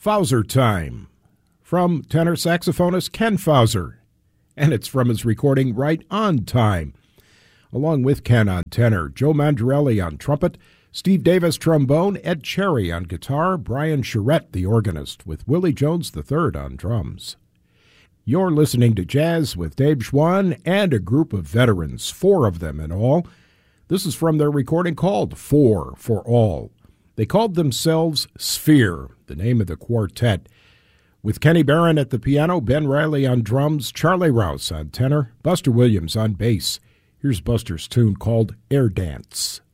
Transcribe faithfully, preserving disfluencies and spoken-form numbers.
Fowser Time, from tenor saxophonist Ken Fowser, and it's from his recording Right on Time. Along with Ken on tenor, Joe Mandarelli on trumpet, Steve Davis trombone, Ed Cherry on guitar, Brian Charette the organist, with Willie Jones the third on drums. You're listening to Jazz with Dave Schwann and a group of veterans, four of them in all. This is from their recording called Four for All. They called themselves Sphere, the name of the quartet, with Kenny Barron at the piano, Ben Riley on drums, Charlie Rouse on tenor, Buster Williams on bass. Here's Buster's tune called Air Dance.